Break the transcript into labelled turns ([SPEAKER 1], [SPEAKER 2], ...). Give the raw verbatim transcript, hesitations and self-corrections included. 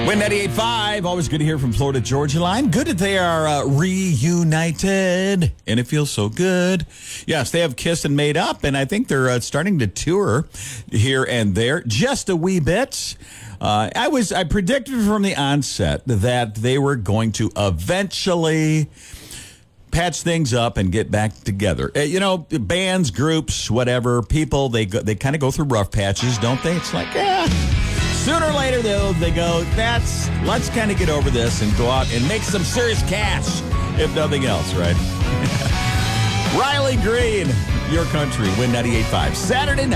[SPEAKER 1] Win ninety-eight point five. Always good to hear from Florida Georgia Line. Good that they are uh, reunited, and it feels so good. Yes, they have kissed and made up, and I think they're uh, starting to tour here and there just a wee bit. Uh, I was I predicted from the onset that they were going to eventually patch things up and get back together. Uh, you know, bands, groups, whatever, people, they go, they kind of go through rough patches, don't they? It's like, yeah. Sooner or later, though, they go, that's, let's kind of get over this and go out and make some serious cash, if nothing else, right? Riley Green, Your Country, Win ninety-eight point five, Saturday night.